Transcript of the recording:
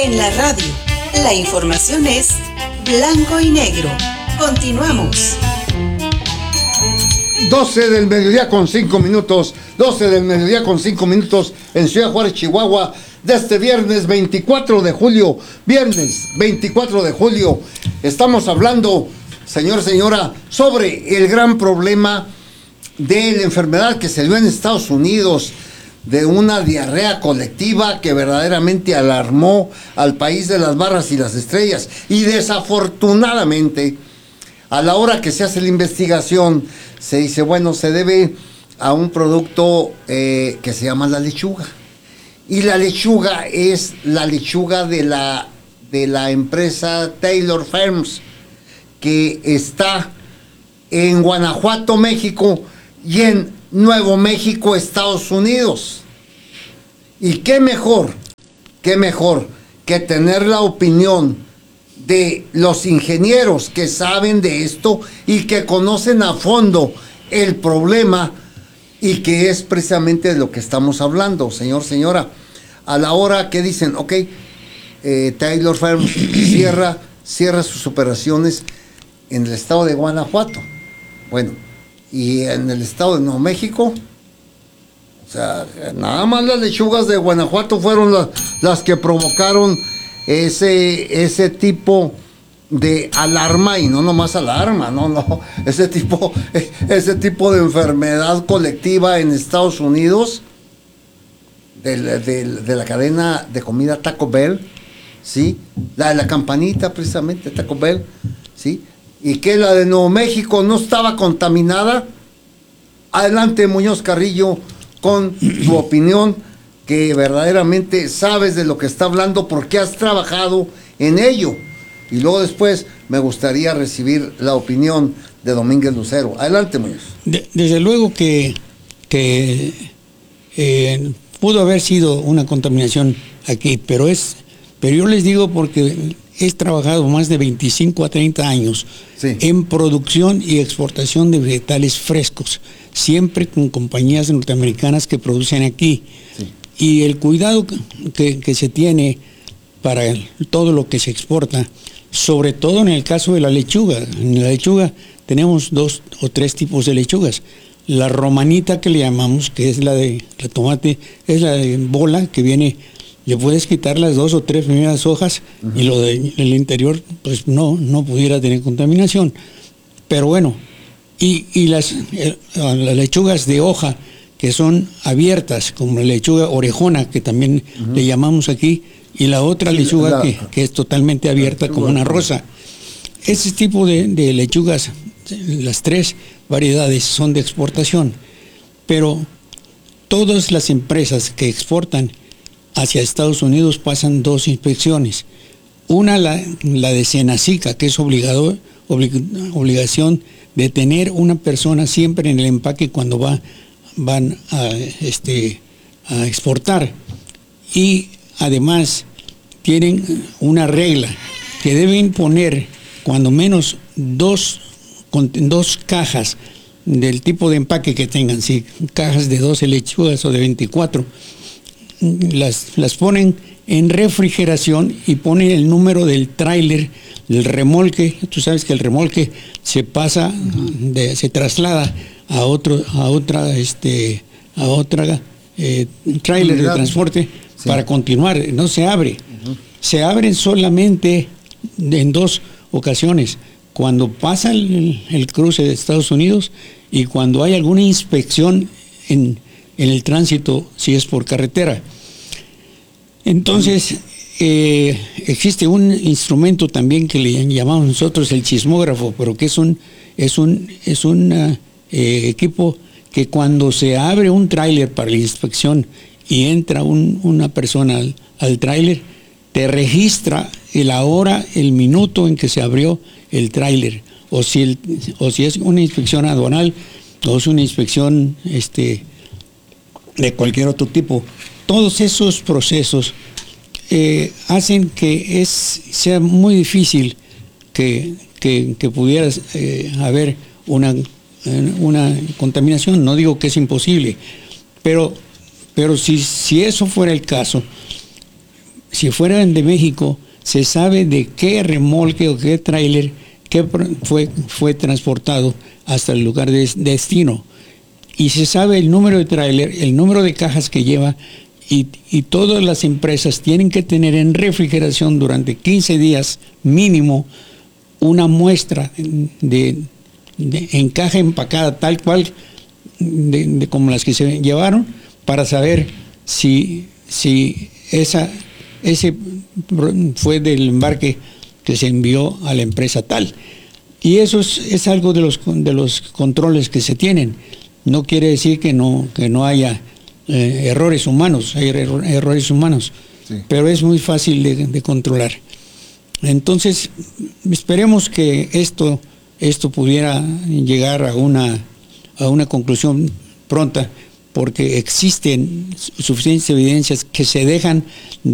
En la radio, la información es blanco y negro. Continuamos. 12 del mediodía con 5 minutos. 12 del mediodía con 5 minutos en Ciudad Juárez, Chihuahua. De este viernes 24 de julio. Viernes 24 de julio. Estamos hablando, señora, sobre el gran problema de la enfermedad que se dio en Estados Unidos, de una diarrea colectiva que verdaderamente alarmó al país de las barras y las estrellas. Y desafortunadamente, a la hora que se hace la investigación, se dice, bueno, se debe a un producto que se llama la lechuga. Y la lechuga es la lechuga de la empresa Taylor Farms, que está en Guanajuato, México, y en Nuevo México, Estados Unidos. Y qué mejor que tener la opinión de los ingenieros que saben de esto y que conocen a fondo el problema, y que es precisamente de lo que estamos hablando, señora. A la hora que dicen, ok, Taylor Farms cierra sus operaciones en el estado de Guanajuato. Bueno, y en el estado de Nuevo México, o sea, nada más las lechugas de Guanajuato fueron las que provocaron ese tipo de alarma, y no nomás alarma, ese tipo de enfermedad colectiva en Estados Unidos, de la cadena de comida Taco Bell, ¿sí? La campanita precisamente, Taco Bell, ¿sí? Y que la de Nuevo México no estaba contaminada. Adelante, Muñoz Carrillo, con tu opinión, que verdaderamente sabes de lo que está hablando porque has trabajado en ello. Y luego después me gustaría recibir la opinión de Domínguez Lucero. Adelante, Muñoz. Desde luego que pudo haber sido una contaminación aquí, pero yo les digo porque he trabajado más de 25 a 30 años en producción y exportación de vegetales frescos, siempre con compañías norteamericanas que producen aquí. Sí. Y el cuidado que se tiene para todo lo que se exporta, sobre todo en el caso de la lechuga. En la lechuga tenemos 2 o 3 tipos de lechugas. La romanita, que le llamamos, que es la de tomate, es la de bola, que viene, le puedes quitar las 2 o 3 primeras hojas, uh-huh, y lo del interior pues no pudiera tener contaminación. Pero bueno, y las lechugas de hoja, que son abiertas, como la lechuga orejona, que también, uh-huh, le llamamos aquí, y la otra lechuga que es totalmente abierta, como una rosa. Ese tipo de lechugas, las 3 variedades son de exportación, pero todas las empresas que exportan hacia Estados Unidos pasan 2 inspecciones. Una, la de Senacica, que es obligación de tener una persona siempre en el empaque cuando van a exportar. Y además tienen una regla que deben poner cuando menos 2 cajas del tipo de empaque que tengan, si cajas de 12 lechugas o de 24, las ponen en refrigeración y ponen el número del tráiler, del remolque. Tú sabes que el remolque se pasa, se traslada a otra tráiler de transporte, sí, para continuar. No se abre. Uh-huh. Se abren solamente en 2 ocasiones: cuando pasa el cruce de Estados Unidos y cuando hay alguna inspección en el tránsito, si es por carretera. Entonces, existe un instrumento también que le llamamos nosotros el chismógrafo, pero que es un equipo que cuando se abre un tráiler para la inspección y entra una persona al tráiler, te registra la hora, el minuto en que se abrió el tráiler, o si es una inspección aduanal o es una inspección de cualquier otro tipo. Todos esos procesos hacen que sea muy difícil que pudiera haber una contaminación. No digo que es imposible, pero si eso fuera el caso, si fueran de México, se sabe de qué remolque o qué tráiler fue transportado hasta el lugar de destino. Y se sabe el número de tráiler, el número de cajas que lleva, y todas las empresas tienen que tener en refrigeración durante 15 días mínimo una muestra en caja empacada tal cual como las que se llevaron, para saber si ese fue del embarque que se envió a la empresa tal. Y eso es algo de los controles que se tienen. No quiere decir que no haya errores humanos, hay errores humanos, sí, pero es muy fácil de controlar. Entonces, esperemos que esto pudiera llegar a una conclusión pronta, porque existen suficientes evidencias que se dejan